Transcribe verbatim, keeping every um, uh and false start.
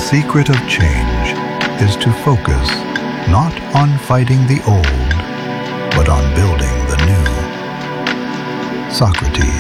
secret of change is to focus not on fighting the old, but on building the new. Socrates.